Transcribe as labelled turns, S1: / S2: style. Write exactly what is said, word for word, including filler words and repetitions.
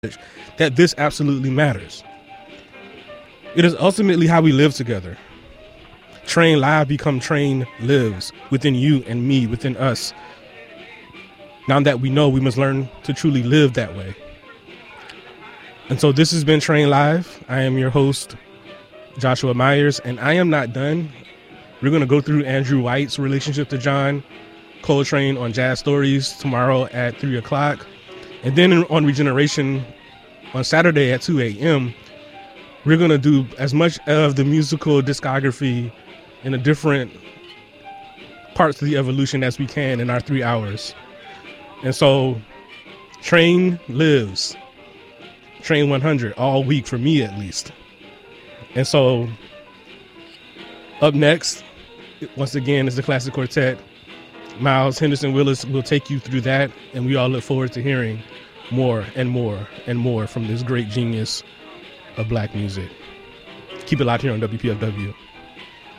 S1: that this absolutely matters. It is ultimately how we live together. Train Live become Train lives within you and me, within us. Now that we know, we must learn to truly live that way. And so this has been Train Live. I am your host, Joshua Myers, and I am not done. We're going to go through Andrew White's relationship to John Coltrane on Jazz Stories tomorrow at three o'clock. And then on Regeneration on Saturday at two a.m., we're going to do as much of the musical discography in the different parts of the evolution as we can in our three hours. And so Train lives. Train one hundred all week, for me at least. And so up next, once again, is the Classic Quartet. Miles Henderson Willis will take you through that, and we all look forward to hearing more and more and more from this great genius of black music. Keep it locked here on W P F W.